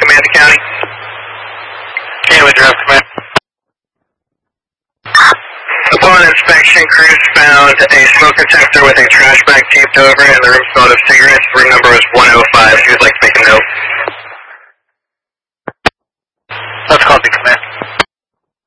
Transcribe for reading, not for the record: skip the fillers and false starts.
Command County. Woodruff, Command. Upon inspection, crews found a smoke detector with a trash bag taped over it, and the room smelled of cigarettes. Room number was 105. She would like to make a